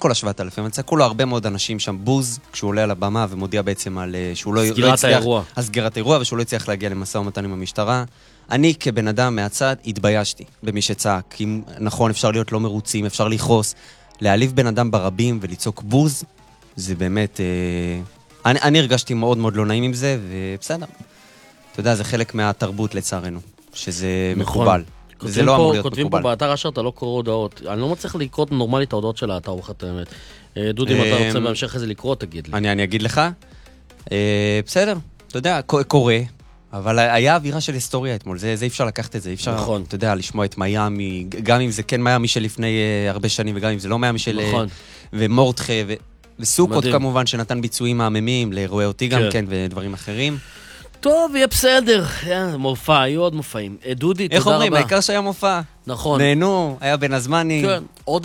כל ה7,000, צעקו לו הרבה מאוד אנשים שם בוז, כשהוא עולה על הבמה ומודיע בעצם על שהוא לא סגירת האירוע. על סגירת האירוע, ושהוא לא יצליח להגיע למשא ומתן עם המשטרה. אני כבן אדם מהצד התביישתי במי שצעק. אם נכון, אפשר להיות לא מרוצים, אפשר לכעוס, להעליב בן אדם ברבים וליצוק בוז, זה באמת... אני הרגשתי מאוד מאוד לא נעים עם זה, ובסדר. אתה יודע, זה חלק מהתרבות לצערנו, שזה מקובל. וזה לא אמור להיות מקובל. כותבים פה באתר אשר, אתה לא קורא הודעות. אני לא מצליח לקרוא נורמלית את ההודעות של האתר, בחת האמת. דודי, אם אתה רוצה בהמשך איזה לקרוא, תגיד לי. אני אגיד לך. בסדר, אתה יודע, קורא, אבל היה אווירה של היסטוריה אתמול, זה אי אפשר לקחת את זה, אי אפשר, נכון. אתה יודע, לשמוע את מיאמי, גם אם זה כן מיאמי שלפני הרבה שנים, וגם אם זה לא מיאמי של... נכון. ומורדכה, וסוכות כמובן, שנתן ביצועים מהממים, לאירועי אותי גם כן, ודברים אחרים. טוב, יהיה בסדר. מופע, היו עוד מופעים. דודי, תודה רבה. איך אומרים? העיקר שהיה מופע. נכון. נהנו, היה בין הזמנים. כן, עוד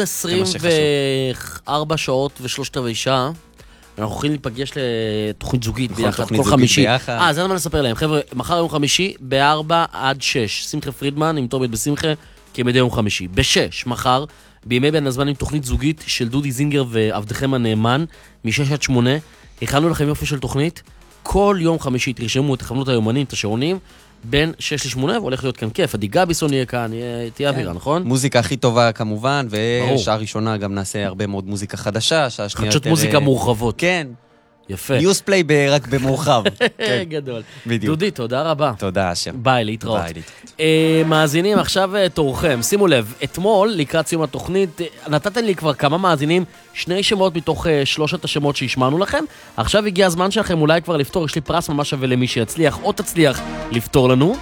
24 שעות ו3/4 שעה. אנחנו הולכים להיפגש לתוכנית זוגית ביחד, כל חמישי. אז אין מה לספר להם. חבר'ה, מחר יום חמישי, ב-4 עד 6. שמחה פרידמן עם תורבית בשמחה, כמדי יום חמישי. ב-6, מחר, בימי בין הזמן עם תוכנית זוגית של דודי זינגר ועבדכם הנאמן, מ-6 עד 8. הכנו לכם יופי של תוכנית. כל יום חמישי תרשמו, תכוונו את היומנים, את השעונים, בין 6 ל-8, והולך להיות כאן כיף. עדי גביסון יהיה כאן, תהיה אווירה, נכון? מוזיקה הכי טובה כמובן, ושעה ראשונה גם נעשה הרבה מאוד מוזיקה חדשה, שעה שנייה יותר... חדשות מוזיקה מורחבות. כן. יפה. ניוספליי רק במורחב. גדול. בדיוק. דודי, תודה רבה. תודה, אשר. ביי, להתראות. מאזינים, עכשיו תורכם. שימו לב, אתמול, לקראת סיום התוכנית, נתתם לי כבר כמה מאזינים, 2 שמות מתוך 3 השמות שהשמענו לכם. עכשיו הגיע הזמן שלכם אולי כבר לפתור, יש לי פרס ממש שווה למי שיצליח או תצליח לפתור לנו.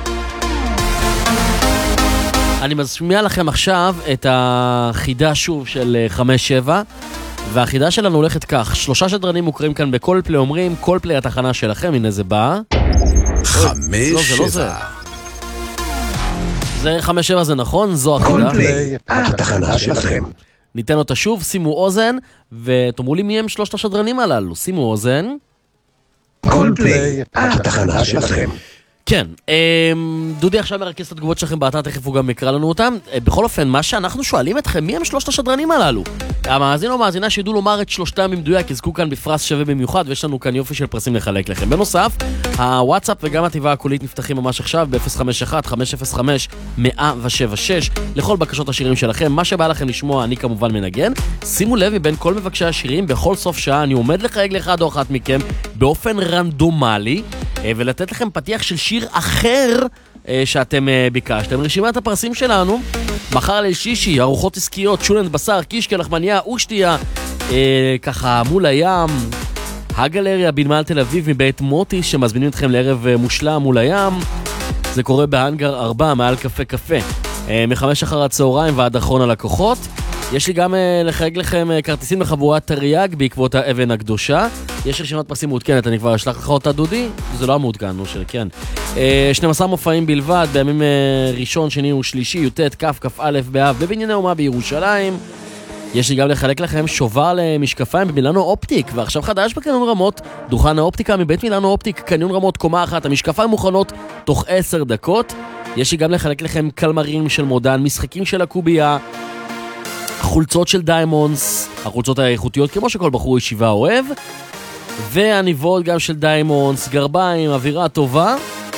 אני משמיע לכם עכשיו את החידה שוב של 5-7. והחידה שלנו הולכת כך, 3 שדרנים מוכרים כאן בכל פלי, אומרים, כל פלי התחנה שלכם, הנה זה בא. 5-7. לא, זה 5-7 זה נכון, זו החידה. כל פלי התחנה שלכם. ניתן אותה שוב, שימו אוזן, ותאמרו לי מי הם 3 השדרנים הללו, שימו אוזן. כל פלי התחנה שלכם. כן, דודי עכשיו מרכז את התגובות שלכם באתר, תכף הוא גם יקרא לנו אותם. בכל אופן, מה שאנחנו שואלים אתכם, מי הם 3 השדרנים הללו? המאזין או מאזינה שידעו לומר את 3 במדויק, יזכו כאן בפרס שווה במיוחד, ויש לנו כאן יופי של פרסים לחלק לכם. בנוסף, הוואטסאפ וגם הטבעה הקולית נפתחים ממש עכשיו, ב-051-505-1076, לכל בקשות השירים שלכם. מה שבא לכם לשמוע, אני כמובן מנגן. שימו לב, מבין כל מבקשי השירים, בכל סוף שעה אני עומד לחייג לאחד או אחת מכם, באופן רנדומלי, ולתת לכם פתיח של שיר אחר שאתם ביקשתם. רשימת הפרסים שלנו, מחר ליל שישי, ארוחות עסקיות, שולנט בשר, קישקה, לחמניה, אושתיה, ככה מול הים, הגלריה בנמל תל אביב מבית מוטי, שמזמינים אתכם לערב מושלם מול הים. זה קורה בהנגר 4, מעל קפה קפה, מ-5 אחר הצהריים ועד אחרון הלקוחות. יש לי גם לחייג לכם כרטיסים לחבורת תריאג בעקבות האבן הקדושה. יש רשימת פרסים מעודכנת, אני כבר אשלח לך אותה דודי, זה לא המעודכן, כן. 12 מופעים בלבד, בימים ראשון, שני ושלישי, י"ט, כ"א באב, בבנייני אומה בירושלים. יש לי גם לחלק לכם שובר למשקפיים במילאנו אופטיק, ועכשיו חדש בקניון רמות, דוכן האופטיקה מבית מילאנו אופטיק, קניון רמות קומה 1, המשקפיים מוכנות תוך 10 דקות. יש לי גם לחלק לכם קלמרים של מודן, משחקים של הקובייה, חולצות של דיימונדס, החולצות האיכותיות כמו שכל בחור ישיבה אוהב, והניבות גם של דיימונדס, גרביים, אווירה טובה.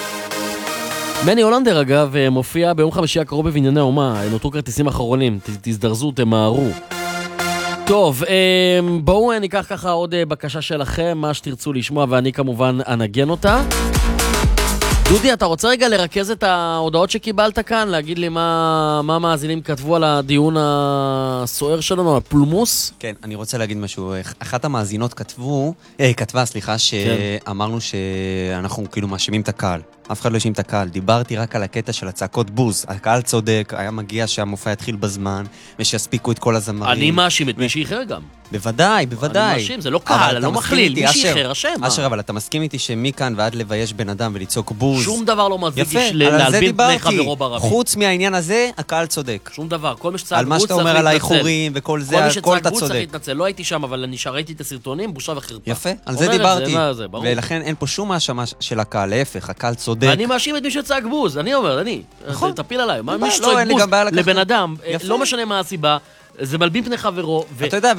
מני הולנדר אגב מופיע ביום חמישי הקרוב בבנייני אומה, נותרו כרטיסים אחרונים, תזדרזו, תמהרו. טוב, בואו ניקח ככה עוד בקשה שלכם, מה שתרצו לשמוע, ואני כמובן אנגן אותה. דודי, אתה רוצה רגע לרכז את ההודעות שקיבלת כאן, להגיד לי מה המאזינים כתבו על הדיון הסוער שלנו, הפולמוס? כן, אני רוצה להגיד משהו. אחת המאזינות כתבה, שאמרנו שאנחנו כאילו מאשימים את הקהל. אף אחד לא האשים את הקהל. דיברתי רק על הקטע של הצעקות בוז. הקהל צודק, היה מגיע שהמופע יתחיל בזמן, ושיספיקו את כל הזמרים. אני מאשים את מי שאיחר גם. בוודאי. אני מאשים, זה לא קהל, אני לא מכליל. מי שאיחר, אשם. אשר, אבל אתה מסכים איתי שמכאן ועד לבייש בן אדם ולצעוק בוז. שום דבר לא מצדיק להלבין פני חברו ברבים. חוץ מהעניין הזה, הקהל צודק. שום דבר. כל מי שצעק על מה שאתה אומר על האיחורים וכל זה, הכל אתה צודק. לא הייתי שם, אבל אני ראיתי את הסרטונים, בושה וחרפה. יפה, על זה דיברתי. ולכן אין פה שום האשמה של הקהל, להפך, הקהל צודק. אני מאשים את מי שצעק בוז, אני אומר, תפיל עליי. מי שצעק בוז לבן אדם, לא משנה מה הסיבה, זה מלבין פני חברו. אתה יודע,